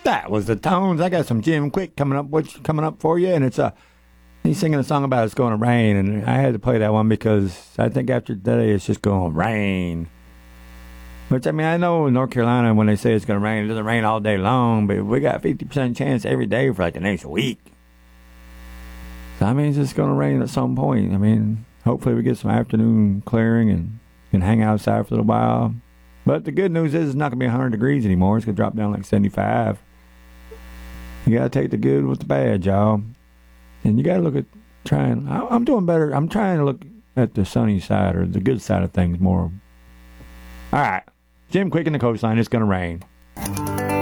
That was the Tones. I got some Jim Quick coming up for you, and it's he's singing a song about it's going to rain, and I had to play that one because I think after today it's just going to rain. Which, I mean, I know in North Carolina when they say it's going to rain, it doesn't rain all day long, but we got 50% chance every day for like the next week. So that means it's going to rain at some point. I mean, hopefully we get some afternoon clearing and can hang outside for a little while. But the good news is it's not going to be 100 degrees anymore. It's going to drop down like 75. You got to take the good with the bad, y'all. And you got to look at I'm doing better. I'm trying to look at the sunny side or the good side of things more. All right. Jim Quick in the coastline. It's going to rain.